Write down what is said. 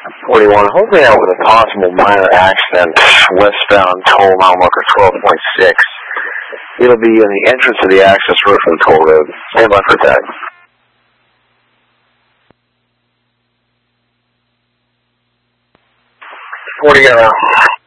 41, hold me out with a possible minor accident westbound toll mile marker 12.6. It'll be in the entrance of the access road from the toll road. Stand by for attack. 40 around.